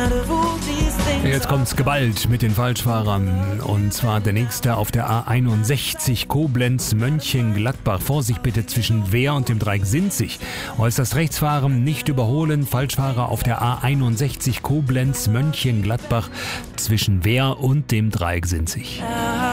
Jetzt kommt's geballt mit den Falschfahrern. Und zwar der nächste auf der A61 Koblenz-Mönchengladbach. Vorsicht bitte zwischen Wehr und dem Dreieck Sinzig. Äußerst Rechtsfahren nicht überholen. Falschfahrer auf der A61 Koblenz-Mönchengladbach zwischen Wehr und dem Dreieck Sinzig.